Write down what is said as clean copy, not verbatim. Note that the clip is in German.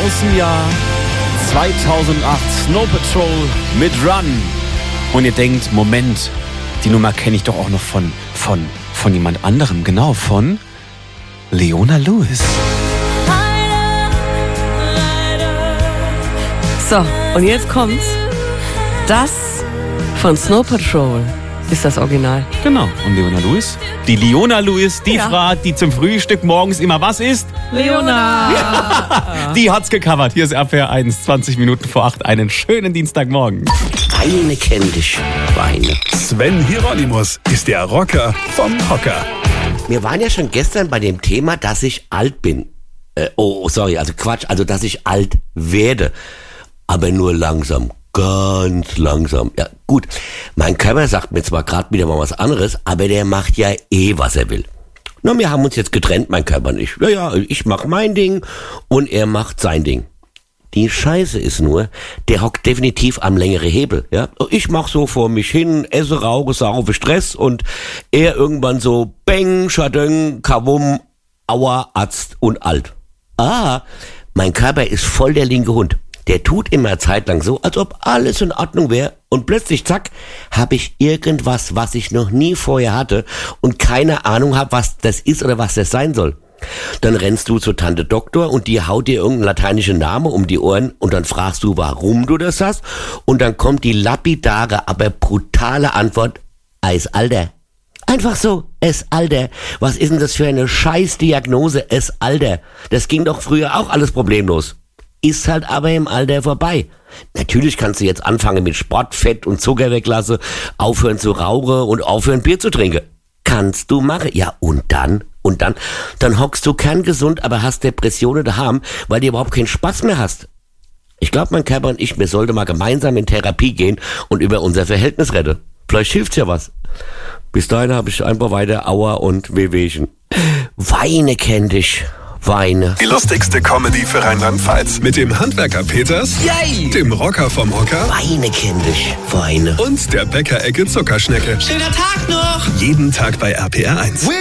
aus dem Jahr 2008. Snow Patrol mit Run. Und ihr denkt, Moment, die Nummer kenne ich doch auch noch von jemand anderem. Genau, von Leona Lewis. So, und jetzt kommt's. Das von Snow Patrol ist das Original. Genau, und Leona Lewis? Die Leona Lewis, die Frau, die zum Frühstück morgens immer was isst? Leona! Ja, die hat's gecovert. Hier ist RPR 1, 20 Minuten vor 8. Einen schönen Dienstagmorgen. Weine kenn dich, Weine. Sven Hieronymus ist der Rocker vom Hocker. Wir waren ja schon gestern bei dem Thema, dass ich alt bin. Dass ich alt werde. Aber nur langsam, ganz langsam. Ja, gut, mein Körper sagt mir zwar gerade wieder mal was anderes, aber der macht ja was er will. Na, wir haben uns jetzt getrennt, mein Körper und ich. Ja, ich mach mein Ding und er macht sein Ding. Die Scheiße ist nur, der hockt definitiv am längeren Hebel, ja. Ich mach so vor mich hin, esse, rauche, saufe Stress und er irgendwann so beng, schadöng, kawum, aua, Arzt und alt. Mein Körper ist voll der linke Hund. Der tut immer zeitlang so, als ob alles in Ordnung wäre und plötzlich, zack, habe ich irgendwas, was ich noch nie vorher hatte und keine Ahnung habe, was das ist oder was das sein soll. Dann rennst du zur Tante Doktor und die haut dir irgendeinen lateinischen Namen um die Ohren und dann fragst du, warum du das hast und dann kommt die lapidare, aber brutale Antwort, Alter. Einfach so, Alter. Was ist denn das für eine Scheißdiagnose, Alter? Das ging doch früher auch alles problemlos. Ist halt aber im Alter vorbei. Natürlich kannst du jetzt anfangen mit Sport, Fett und Zucker weglassen, aufhören zu rauchen und aufhören Bier zu trinken. Kannst du machen. Ja, und dann hockst du kerngesund, aber hast Depressionen daheim, weil du überhaupt keinen Spaß mehr hast. Ich glaube, mein Körper und ich, wir sollten mal gemeinsam in Therapie gehen und über unser Verhältnis reden. Vielleicht hilft's ja was. Bis dahin habe ich einfach weiter Aua und Wehwehchen. Weine kenn dich. Weine. Die lustigste Comedy für Rheinland-Pfalz. Mit dem Handwerker Peters, Yay! Dem Rocker vom Hocker Weine kenn dich. Weine. und der Bäckerecke Zuckerschnecke. Schöner Tag noch! Jeden Tag bei RPR 1.